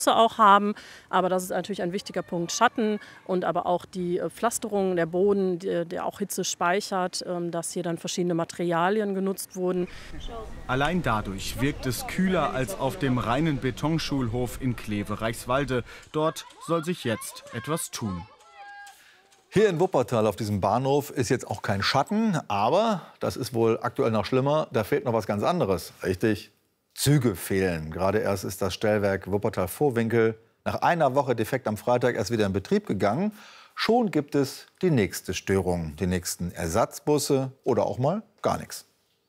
auch haben. Aber das ist natürlich ein wichtiger Punkt, Schatten und aber auch die Pflasterung, der Boden, der auch Hitze speichert, dass hier dann verschiedene Materialien genutzt wurden. Allein dadurch wirkt es kühler als auf dem reinen Betonschulhof in Kleve-Reichswalde. Dort soll sich jetzt etwas tun. Hier in Wuppertal auf diesem Bahnhof ist jetzt auch kein Schatten, aber das ist wohl aktuell noch schlimmer. Da fehlt noch was ganz anderes. Richtig, Züge fehlen. Gerade erst ist das Stellwerk Wuppertal-Vohwinkel nach einer Woche defekt am Freitag erst wieder in Betrieb gegangen. Schon gibt es die nächste Störung, die nächsten Ersatzbusse oder auch mal gar nichts.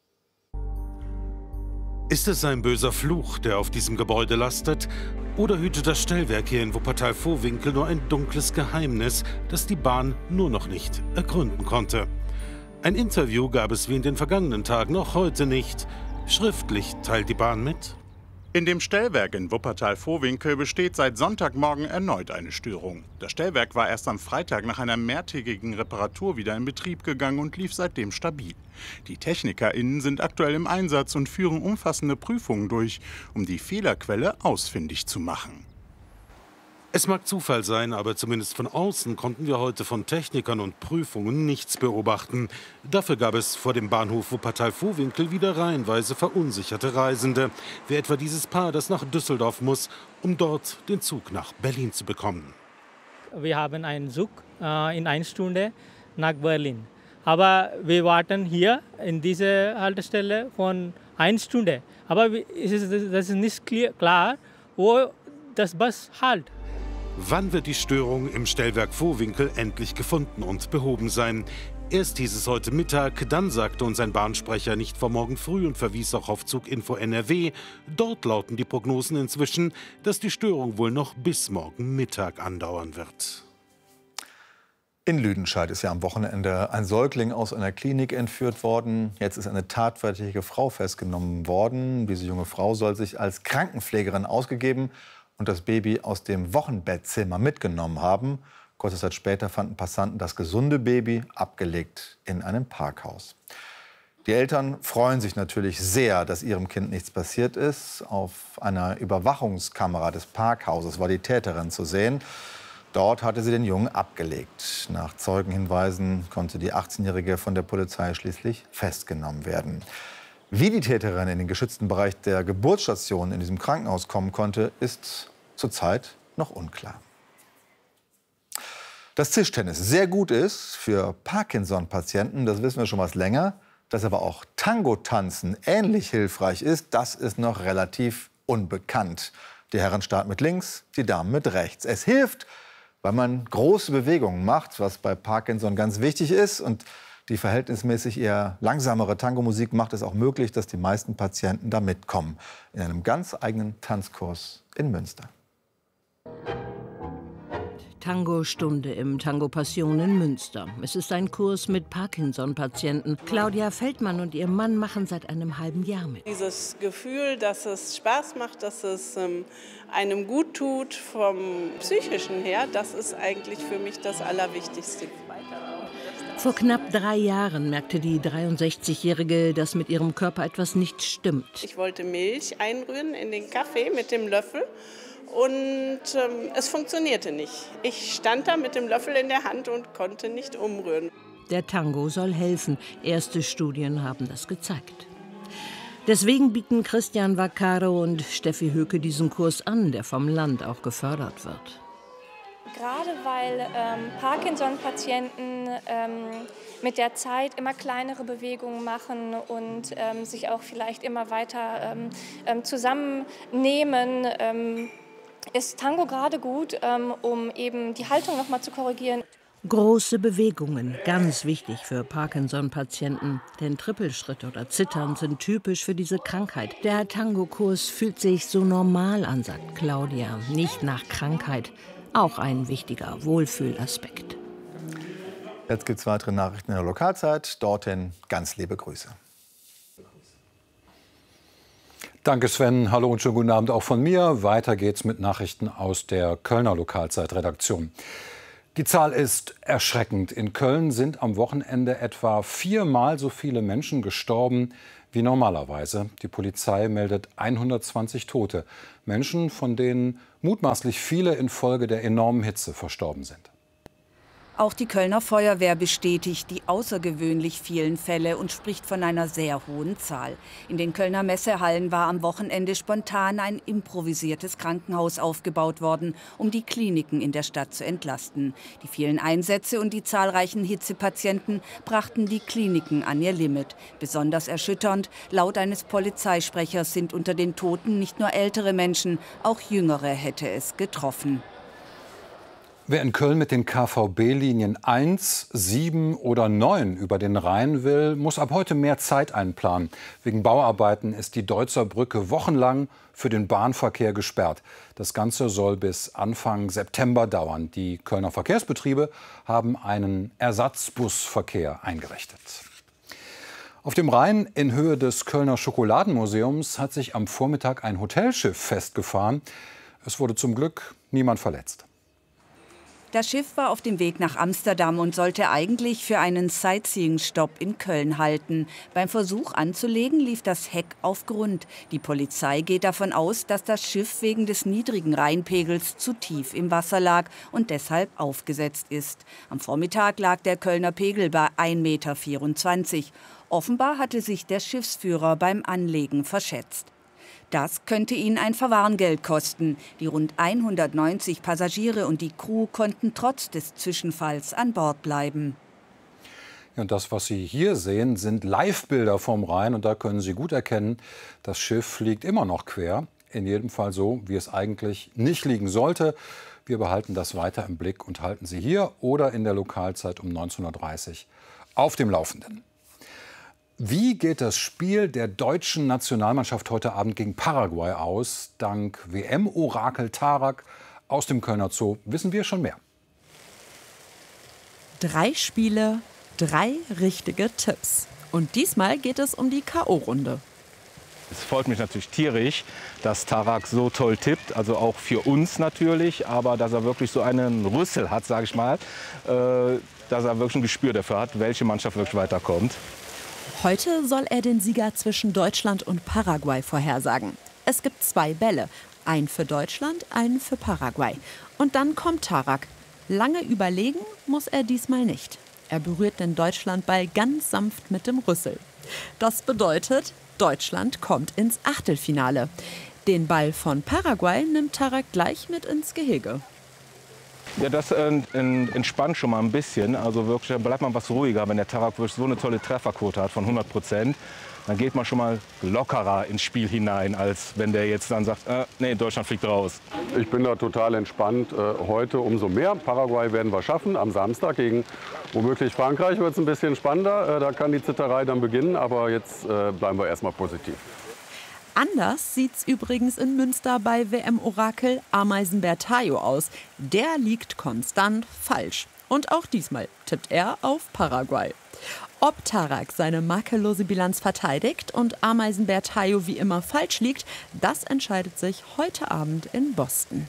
Ist es ein böser Fluch, der auf diesem Gebäude lastet? Oder hütet das Stellwerk hier in Wuppertal-Vohwinkel nur ein dunkles Geheimnis, das die Bahn nur noch nicht ergründen konnte? Ein Interview gab es wie in den vergangenen Tagen auch heute nicht. Schriftlich teilt die Bahn mit: In dem Stellwerk in Wuppertal-Vohwinkel besteht seit Sonntagmorgen erneut eine Störung. Das Stellwerk war erst am Freitag nach einer mehrtägigen Reparatur wieder in Betrieb gegangen und lief seitdem stabil. Die TechnikerInnen sind aktuell im Einsatz und führen umfassende Prüfungen durch, um die Fehlerquelle ausfindig zu machen. Es mag Zufall sein, aber zumindest von außen konnten wir heute von Technikern und Prüfungen nichts beobachten. Dafür gab es vor dem Bahnhof Wuppertal-Vohwinkel wieder reihenweise verunsicherte Reisende, wie etwa dieses Paar, das nach Düsseldorf muss, um dort den Zug nach Berlin zu bekommen. Wir haben einen Zug in 1 Stunde nach Berlin. Aber wir warten hier in dieser Haltestelle von 1 Stunde. Aber das ist nicht klar, wo das Bus halt. Wann wird die Störung im Stellwerk Vohwinkel endlich gefunden und behoben sein? Erst hieß es heute Mittag, dann sagte uns ein Bahnsprecher nicht vor morgen früh und verwies auch auf Zuginfo NRW. Dort lauten die Prognosen inzwischen, dass die Störung wohl noch bis morgen Mittag andauern wird. In Lüdenscheid ist ja am Wochenende ein Säugling aus einer Klinik entführt worden. Jetzt ist eine tatverdächtige Frau festgenommen worden. Diese junge Frau soll sich als Krankenpflegerin ausgegeben und das Baby aus dem Wochenbettzimmer mitgenommen haben. Kurze Zeit später fanden Passanten das gesunde Baby abgelegt in einem Parkhaus. Die Eltern freuen sich natürlich sehr, dass ihrem Kind nichts passiert ist. Auf einer Überwachungskamera des Parkhauses war die Täterin zu sehen. Dort hatte sie den Jungen abgelegt. Nach Zeugenhinweisen konnte die 18-Jährige von der Polizei schließlich festgenommen werden. Wie die Täterin in den geschützten Bereich der Geburtsstation in diesem Krankenhaus kommen konnte, ist zurzeit noch unklar. Dass Tischtennis sehr gut ist für Parkinson-Patienten, das wissen wir schon was länger. Dass aber auch Tango-Tanzen ähnlich hilfreich ist, das ist noch relativ unbekannt. Die Herren starten mit links, die Damen mit rechts. Es hilft, weil man große Bewegungen macht, was bei Parkinson ganz wichtig ist. Und die verhältnismäßig eher langsamere Tango-Musik macht es auch möglich, dass die meisten Patienten da mitkommen. In einem ganz eigenen Tanzkurs in Münster. Tango-Stunde im Tango Passion in Münster. Es ist ein Kurs mit Parkinson-Patienten. Claudia Feldmann und ihr Mann machen seit einem halben Jahr mit. Dieses Gefühl, dass es Spaß macht, dass es einem gut tut vom Psychischen her, das ist eigentlich für mich das Allerwichtigste. Vor knapp 3 Jahren merkte die 63-Jährige, dass mit ihrem Körper etwas nicht stimmt. Ich wollte Milch einrühren in den Kaffee mit dem Löffel. Und es funktionierte nicht. Ich stand da mit dem Löffel in der Hand und konnte nicht umrühren. Der Tango soll helfen. Erste Studien haben das gezeigt. Deswegen bieten Christian Vaccaro und Steffi Höke diesen Kurs an, der vom Land auch gefördert wird. Gerade weil Parkinson-Patienten mit der Zeit immer kleinere Bewegungen machen und sich auch vielleicht immer weiter zusammennehmen, ist Tango gerade gut, um eben die Haltung noch mal zu korrigieren. Große Bewegungen, ganz wichtig für Parkinson-Patienten. Denn Trippelschritte oder Zittern sind typisch für diese Krankheit. Der Tango-Kurs fühlt sich so normal an, sagt Claudia, nicht nach Krankheit. Auch ein wichtiger Wohlfühlaspekt. Jetzt gibt es weitere Nachrichten in der Lokalzeit. Dorthin ganz liebe Grüße. Danke Sven, hallo und schönen guten Abend auch von mir. Weiter geht's mit Nachrichten aus der Kölner Lokalzeitredaktion. Die Zahl ist erschreckend. In Köln sind am Wochenende etwa 4-mal so viele Menschen gestorben wie normalerweise. Die Polizei meldet 120 Tote Menschen, von denen mutmaßlich viele infolge der enormen Hitze verstorben sind. Auch die Kölner Feuerwehr bestätigt die außergewöhnlich vielen Fälle und spricht von einer sehr hohen Zahl. In den Kölner Messehallen war am Wochenende spontan ein improvisiertes Krankenhaus aufgebaut worden, um die Kliniken in der Stadt zu entlasten. Die vielen Einsätze und die zahlreichen Hitzepatienten brachten die Kliniken an ihr Limit. Besonders erschütternd, laut eines Polizeisprechers sind unter den Toten nicht nur ältere Menschen, auch Jüngere hätte es getroffen. Wer in Köln mit den KVB-Linien 1, 7 oder 9 über den Rhein will, muss ab heute mehr Zeit einplanen. Wegen Bauarbeiten ist die Deutzer Brücke wochenlang für den Bahnverkehr gesperrt. Das Ganze soll bis Anfang September dauern. Die Kölner Verkehrsbetriebe haben einen Ersatzbusverkehr eingerichtet. Auf dem Rhein in Höhe des Kölner Schokoladenmuseums hat sich am Vormittag ein Hotelschiff festgefahren. Es wurde zum Glück niemand verletzt. Das Schiff war auf dem Weg nach Amsterdam und sollte eigentlich für einen Sightseeing-Stopp in Köln halten. Beim Versuch anzulegen, lief das Heck auf Grund. Die Polizei geht davon aus, dass das Schiff wegen des niedrigen Rheinpegels zu tief im Wasser lag und deshalb aufgesetzt ist. Am Vormittag lag der Kölner Pegel bei 1,24 Meter. Offenbar hatte sich der Schiffsführer beim Anlegen verschätzt. Das könnte ihn ein Verwarngeld kosten. Die rund 190 Passagiere und die Crew konnten trotz des Zwischenfalls an Bord bleiben. Ja, und das, was Sie hier sehen, sind Live-Bilder vom Rhein. Und da können Sie gut erkennen, das Schiff liegt immer noch quer. In jedem Fall so, wie es eigentlich nicht liegen sollte. Wir behalten das weiter im Blick und halten Sie hier oder in der Lokalzeit um 19:30 Uhr auf dem Laufenden. Wie geht das Spiel der deutschen Nationalmannschaft heute Abend gegen Paraguay aus? Dank WM-Orakel Tarak aus dem Kölner Zoo wissen wir schon mehr. 3 Spiele, 3 richtige Tipps. Und diesmal geht es um die K.O.-Runde. Es freut mich natürlich tierisch, dass Tarak so toll tippt, also auch für uns natürlich, aber dass er wirklich so einen Rüssel hat, sage ich mal, dass er wirklich ein Gespür dafür hat, welche Mannschaft wirklich weiterkommt. Heute soll er den Sieger zwischen Deutschland und Paraguay vorhersagen. Es gibt 2 Bälle, einen für Deutschland, einen für Paraguay. Und dann kommt Tarak. Lange überlegen muss er diesmal nicht. Er berührt den Deutschlandball ganz sanft mit dem Rüssel. Das bedeutet, Deutschland kommt ins Achtelfinale. Den Ball von Paraguay nimmt Tarak gleich mit ins Gehege. Ja, das entspannt schon mal ein bisschen. Also wirklich, dann bleibt man was ruhiger, wenn der Tarak wirklich so eine tolle Trefferquote hat von 100%. Dann geht man schon mal lockerer ins Spiel hinein, als wenn der jetzt dann sagt, nee, Deutschland fliegt raus. Ich bin da total entspannt. Heute umso mehr. Paraguay werden wir schaffen. Am Samstag gegen womöglich Frankreich wird es ein bisschen spannender. Da kann die Zitterei dann beginnen. Aber jetzt bleiben wir erstmal positiv. Anders sieht's übrigens in Münster bei WM-Orakel Ameisenbär Tayo aus. Der liegt konstant falsch. Und auch diesmal tippt er auf Paraguay. Ob Tarak seine makellose Bilanz verteidigt und Ameisenbär Tayo wie immer falsch liegt, das entscheidet sich heute Abend in Boston.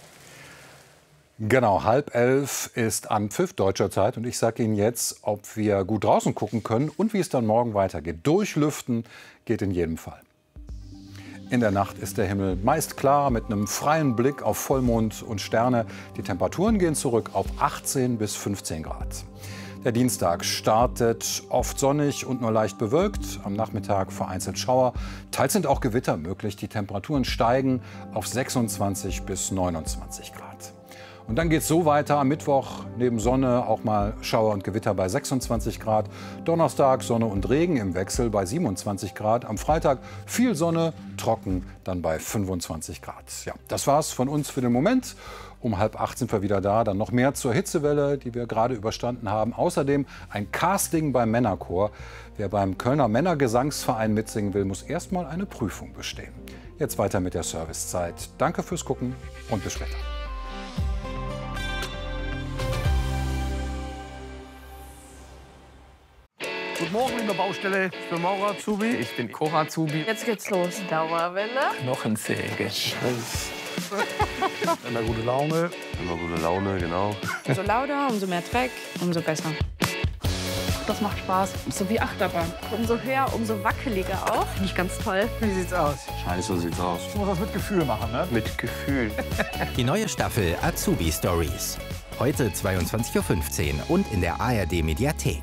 Genau, 10:30 ist Anpfiff deutscher Zeit und ich sage Ihnen jetzt, ob wir gut draußen gucken können und wie es dann morgen weitergeht. Durchlüften geht in jedem Fall. In der Nacht ist der Himmel meist klar mit einem freien Blick auf Vollmond und Sterne. Die Temperaturen gehen zurück auf 18 bis 15 Grad. Der Dienstag startet oft sonnig und nur leicht bewölkt. Am Nachmittag vereinzelt Schauer. Teils sind auch Gewitter möglich. Die Temperaturen steigen auf 26 bis 29 Grad. Und dann geht es so weiter. Am Mittwoch neben Sonne auch mal Schauer und Gewitter bei 26 Grad. Donnerstag Sonne und Regen im Wechsel bei 27 Grad. Am Freitag viel Sonne, trocken dann bei 25 Grad. Ja, das war's von uns für den Moment. Um 7:30 sind wir wieder da. Dann noch mehr zur Hitzewelle, die wir gerade überstanden haben. Außerdem ein Casting beim Männerchor. Wer beim Kölner Männergesangsverein mitsingen will, muss erst mal eine Prüfung bestehen. Jetzt weiter mit der Servicezeit. Danke fürs Gucken und bis später. Guten Morgen, liebe Baustelle. Ich bin Maurer Azubi. Ich bin Koch Azubi. Jetzt geht's los. Dauerwelle. Knochensäge. Immer gute Laune. Immer gute Laune, genau. Umso lauter, umso mehr Dreck, umso besser. Das macht Spaß. So wie Achterbahn. Umso höher, umso wackeliger auch. Finde ich ganz toll. Wie sieht's aus? Scheiße sieht's aus. Ich muss das mit Gefühl machen, ne? Mit Gefühl. Die neue Staffel Azubi Stories. Heute 22:15 Uhr und in der ARD-Mediathek.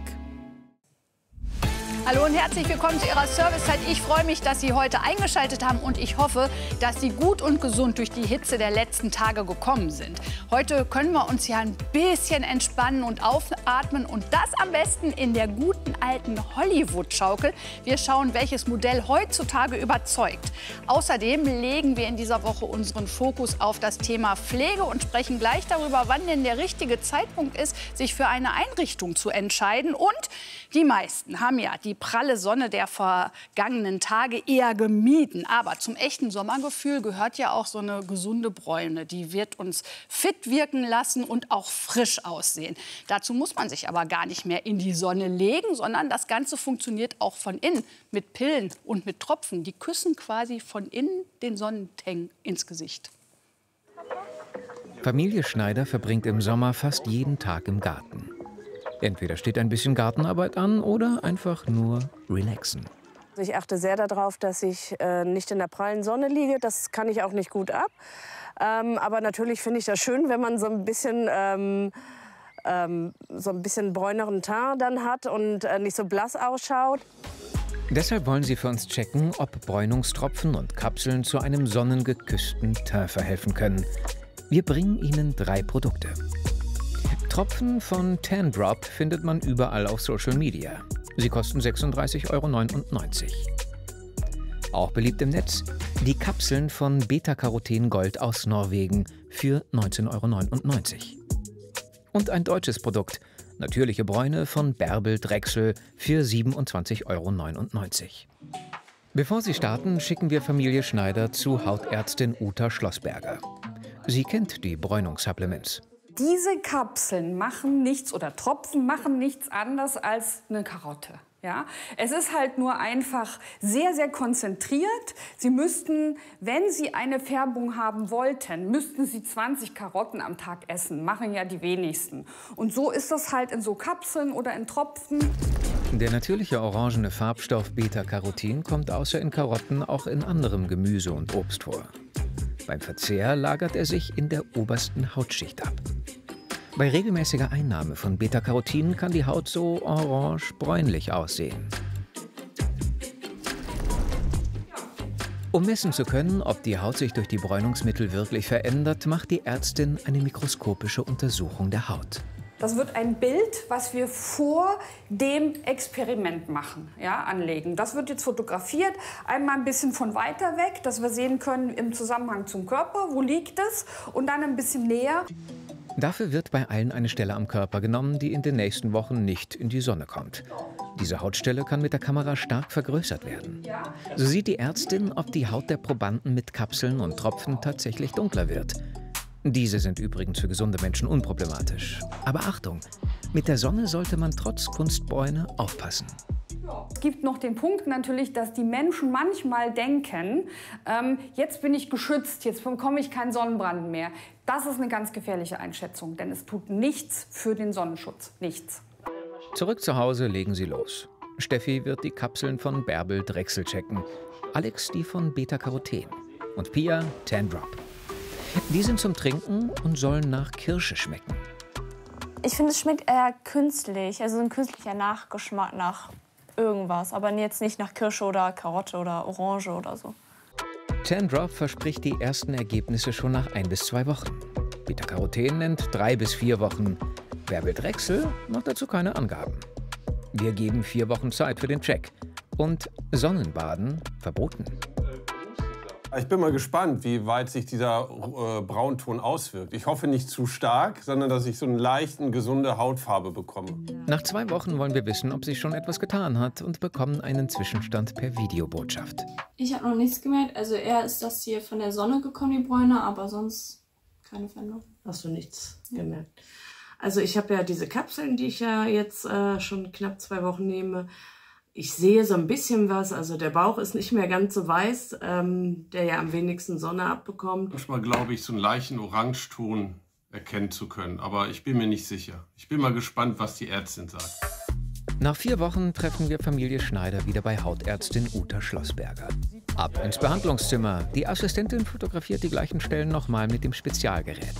Hallo und herzlich willkommen zu Ihrer Servicezeit. Ich freue mich, dass Sie heute eingeschaltet haben und ich hoffe, dass Sie gut und gesund durch die Hitze der letzten Tage gekommen sind. Heute können wir uns ja ein bisschen entspannen und aufatmen und das am besten in der guten alten Hollywood-Schaukel. Wir schauen, welches Modell heutzutage überzeugt. Außerdem legen wir in dieser Woche unseren Fokus auf das Thema Pflege und sprechen gleich darüber, wann denn der richtige Zeitpunkt ist, sich für eine Einrichtung zu entscheiden. Und die meisten haben ja die pralle Sonne der vergangenen Tage eher gemieden. Aber zum echten Sommergefühl gehört ja auch so eine gesunde Bräune. Die wird uns fit wirken lassen und auch frisch aussehen. Dazu muss man sich aber gar nicht mehr in die Sonne legen, sondern das Ganze funktioniert auch von innen mit Pillen und mit Tropfen. Die küssen quasi von innen den Sonnentang ins Gesicht. Familie Schneider verbringt im Sommer fast jeden Tag im Garten. Entweder steht ein bisschen Gartenarbeit an oder einfach nur relaxen. Ich achte sehr darauf, dass ich nicht in der prallen Sonne liege. Das kann ich auch nicht gut ab. Aber natürlich finde ich das schön, wenn man so ein bisschen bräuneren Teint dann hat und nicht so blass ausschaut. Deshalb wollen sie für uns checken, ob Bräunungstropfen und Kapseln zu einem sonnengeküssten Teint verhelfen können. Wir bringen Ihnen 3 Produkte. Tropfen von Tan Drop findet man überall auf Social Media. Sie kosten 36,99 €. Auch beliebt im Netz die Kapseln von Beta-Caroten Gold aus Norwegen für 19,99 €. Und ein deutsches Produkt, natürliche Bräune von Bärbel Drechsel für 27,99 €. Bevor Sie starten, schicken wir Familie Schneider zu Hautärztin Uta Schlossberger. Sie kennt die Bräunungssupplements. Diese Kapseln machen nichts oder Tropfen machen nichts anderes als eine Karotte. Ja? Es ist halt nur einfach sehr, sehr konzentriert. Sie müssten, wenn Sie eine Färbung haben wollten, müssten Sie 20 Karotten am Tag essen. Machen ja die wenigsten. Und so ist das halt in so Kapseln oder in Tropfen. Der natürliche orangene Farbstoff Beta-Carotin kommt außer in Karotten auch in anderem Gemüse und Obst vor. Beim Verzehr lagert er sich in der obersten Hautschicht ab. Bei regelmäßiger Einnahme von Beta-Carotin kann die Haut so orange-bräunlich aussehen. Um messen zu können, ob die Haut sich durch die Bräunungsmittel wirklich verändert, macht die Ärztin eine mikroskopische Untersuchung der Haut. Das wird ein Bild, was wir vor dem Experiment machen, ja, anlegen. Das wird jetzt fotografiert, einmal ein bisschen von weiter weg, dass wir sehen können im Zusammenhang zum Körper, wo liegt es, und dann ein bisschen näher. Dafür wird bei allen eine Stelle am Körper genommen, die in den nächsten Wochen nicht in die Sonne kommt. Diese Hautstelle kann mit der Kamera stark vergrößert werden. So sieht die Ärztin, ob die Haut der Probanden mit Kapseln und Tropfen tatsächlich dunkler wird. Diese sind übrigens für gesunde Menschen unproblematisch. Aber Achtung, mit der Sonne sollte man trotz Kunstbräune aufpassen. Es gibt noch den Punkt natürlich, dass die Menschen manchmal denken, jetzt bin ich geschützt, jetzt bekomme ich keinen Sonnenbrand mehr. Das ist eine ganz gefährliche Einschätzung, denn es tut nichts für den Sonnenschutz, nichts. Zurück zu Hause legen sie los. Steffi wird die Kapseln von Bärbel Drechsel checken, Alex die von Beta-Caroten und Pia Tan Drop. Die sind zum Trinken und sollen nach Kirsche schmecken. Ich finde, es schmeckt eher künstlich, also ein künstlicher Nachgeschmack nach irgendwas, aber jetzt nicht nach Kirsche oder Karotte oder Orange oder so. Tan Drop verspricht die ersten Ergebnisse schon nach 1 bis 2 Wochen. Beta-Caroten nennt 3 bis 4 Wochen. Bärbel Drechsel macht dazu keine Angaben. Wir geben 4 Wochen Zeit für den Check. Und Sonnenbaden verboten. Ich bin mal gespannt, wie weit sich dieser Braunton auswirkt. Ich hoffe nicht zu stark, sondern dass ich so eine leichte, gesunde Hautfarbe bekomme. Nach 2 Wochen wollen wir wissen, ob sich schon etwas getan hat und bekommen einen Zwischenstand per Videobotschaft. Ich habe noch nichts gemerkt. Also eher ist das hier von der Sonne gekommen, die Bräune, aber sonst keine Veränderung. Hast du nichts gemerkt? Also ich habe ja diese Kapseln, die ich ja jetzt schon knapp 2 Wochen nehme. Ich sehe so ein bisschen was, also der Bauch ist nicht mehr ganz so weiß, der ja am wenigsten Sonne abbekommt. Manchmal glaube ich, so einen leichten Orangeton erkennen zu können, aber ich bin mir nicht sicher. Ich bin mal gespannt, was die Ärztin sagt. Nach 4 Wochen treffen wir Familie Schneider wieder bei Hautärztin Uta Schlossberger. Ab ins Behandlungszimmer. Die Assistentin fotografiert die gleichen Stellen nochmal mit dem Spezialgerät.